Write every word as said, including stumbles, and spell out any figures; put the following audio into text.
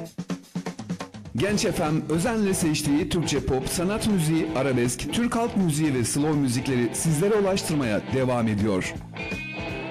Genç F M özenle seçtiği Türkçe pop, sanat müziği, arabesk, Türk halk müziği ve slow müzikleri sizlere ulaştırmaya devam ediyor.